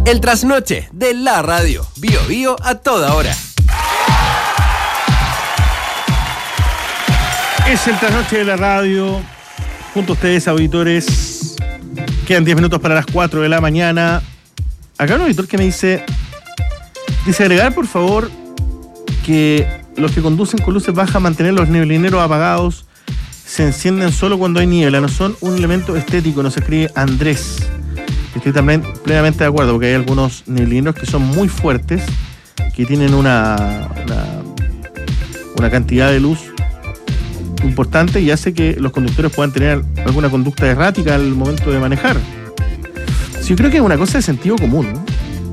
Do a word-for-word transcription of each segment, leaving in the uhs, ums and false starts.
El trasnoche de la radio. Bio Bio a toda hora. Es el trasnoche de la radio. Junto a ustedes, auditores. Quedan diez minutos para las cuatro de la mañana. Acá un auditor que me dice... Dice, agregar por favor que los que conducen con luces bajas, mantener los neblineros apagados, se encienden solo cuando hay niebla, no son un elemento estético, nos escribe Andrés. Estoy también plenamente de acuerdo, porque hay algunos neblineros que son muy fuertes, que tienen una, una, una cantidad de luz importante y hace que los conductores puedan tener alguna conducta errática al momento de manejar. Sí, yo creo que es una cosa de sentido común, ¿no?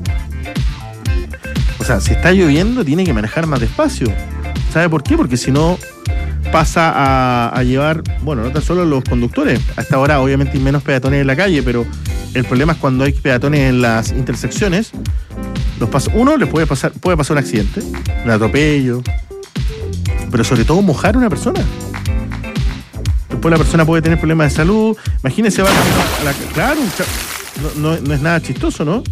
O sea, si está lloviendo, tiene que manejar más despacio. ¿Sabe por qué? Porque si no, pasa a, a llevar, bueno, no tan solo los conductores. A esta hora, obviamente, hay menos peatones en la calle, pero el problema es cuando hay peatones en las intersecciones. Los pas- uno, le puede pasar, puede pasar un accidente, un atropello, pero sobre todo mojar a una persona. Después la persona puede tener problemas de salud. Imagínese, va a la... Claro, no, no, no es nada chistoso, ¿no?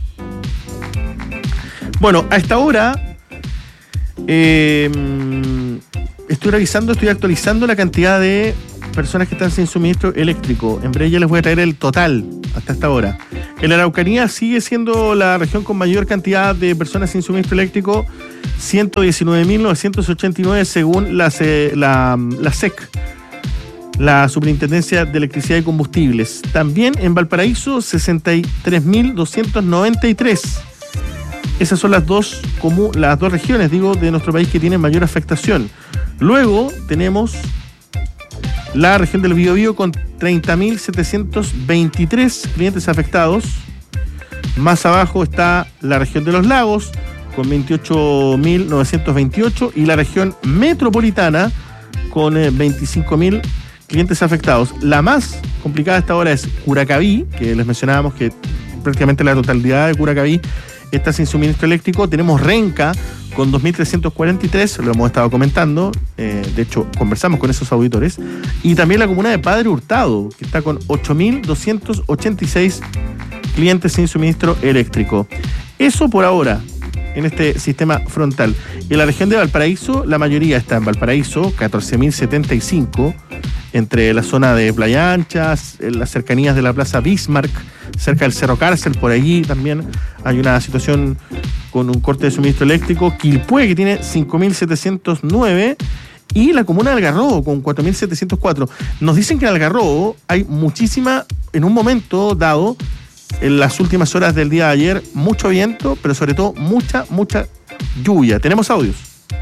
Bueno, a esta hora eh, estoy revisando, estoy actualizando la cantidad de personas que están sin suministro eléctrico. En breve ya les voy a traer el total hasta esta hora. En la Araucanía sigue siendo la región con mayor cantidad de personas sin suministro eléctrico, ciento diecinueve mil novecientos ochenta y nueve según la, la, la S E C, la Superintendencia de Electricidad y Combustibles. También en Valparaíso, sesenta y tres mil doscientos noventa y tres. Esas son las dos, como, las dos regiones, digo, de nuestro país que tienen mayor afectación. Luego tenemos la región del Biobío con treinta mil setecientos veintitrés clientes afectados. Más abajo está la región de los lagos con veintiocho mil novecientos veintiocho y la región metropolitana con eh, veinticinco mil clientes afectados. La más complicada hasta ahora es Curacaví, que les mencionábamos que prácticamente la totalidad de Curacaví está sin suministro eléctrico. Tenemos Renca con dos mil trescientos cuarenta y tres, lo hemos estado comentando, eh, de hecho conversamos con esos auditores, y también la comuna de Padre Hurtado, que está con ocho mil doscientos ochenta y seis clientes sin suministro eléctrico. Eso por ahora, en este sistema frontal. En la región de Valparaíso, la mayoría está en Valparaíso, catorce mil setenta y cinco, entre la zona de Playa Ancha, en las cercanías de la Plaza Bismarck, cerca del Cerro Cárcel, por allí también hay una situación con un corte de suministro eléctrico. Quilpué, que tiene cinco mil setecientos nueve, y la comuna de Algarrobo con cuatro mil setecientos cuatro. Nos dicen que en Algarrobo hay muchísima, en un momento dado, en las últimas horas del día de ayer, mucho viento, pero sobre todo mucha, mucha lluvia. Tenemos audios.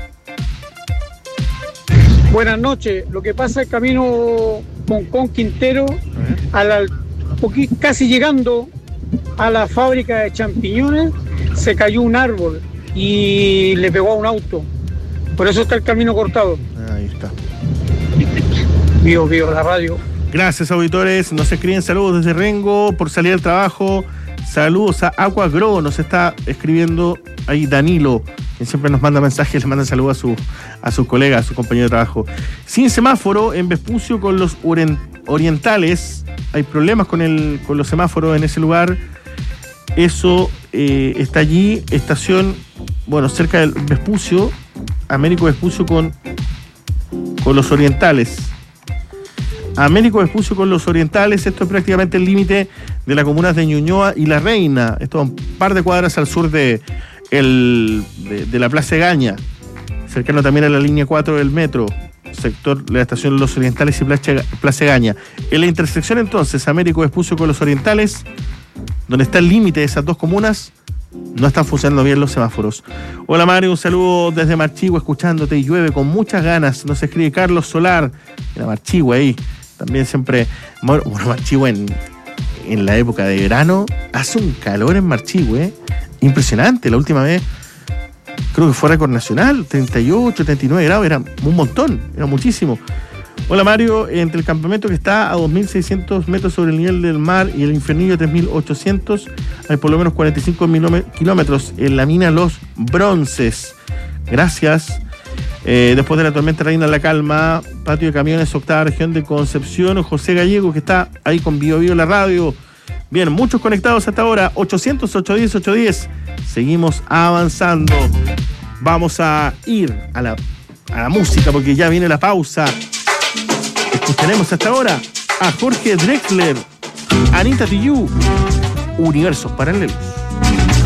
Buenas noches. Lo que pasa es camino con, con Quintero, a la, casi llegando a la fábrica de champiñones, se cayó un árbol y le pegó a un auto. Por eso está el camino cortado. Ahí está. Vivo, vivo, la radio. Gracias, auditores. Nos escriben saludos desde Rengo por salir al trabajo. Saludos a Aquagro, nos está escribiendo ahí Danilo, quien siempre nos manda mensajes, le manda saludos a su, a sus colegas, a su compañero de trabajo. Sin semáforo en Vespucio con los orientales, hay problemas con, el, con los semáforos en ese lugar. Eso eh, está allí, estación, bueno, cerca del Vespucio, Américo Vespucio con, con los orientales. Américo Vespucio con los orientales, esto es prácticamente el límite de las comunas de Ñuñoa y La Reina, esto es un par de cuadras al sur de, el, de, de la Plaza Egaña, cercano también a la línea cuatro del metro, sector de la estación Los Orientales y Plaza, Plaza Egaña. En la intersección entonces, Américo Vespucio con los orientales, donde está el límite de esas dos comunas, no están funcionando bien los semáforos. Hola Mario, un saludo desde Marchigua, escuchándote, y llueve con muchas ganas, nos escribe Carlos Solar, en Marchigua ahí. También siempre, bueno, Marchihue en, en la época de verano, hace un calor en Marchihue, ¿eh? Impresionante. La última vez, creo que fue récord nacional, treinta y ocho, treinta y nueve grados, era un montón, era muchísimo. Hola Mario, entre el campamento que está a dos mil seiscientos metros sobre el nivel del mar y el infernillo a tres mil ochocientos, hay por lo menos cuarenta y cinco kilómetros en la mina Los Bronces. Gracias. Eh, después de la tormenta reina la calma, patio de camiones, octava región de Concepción. José Gallego, que está ahí con Bio Bio la radio, Bien, muchos conectados hasta ahora. ochocientos, ochocientos diez, ochocientos diez. Seguimos avanzando. Vamos a ir a la, a la música porque ya viene la pausa. Escucharemos hasta ahora a Jorge Drexler, Anita Tijoux, Universos Paralelos.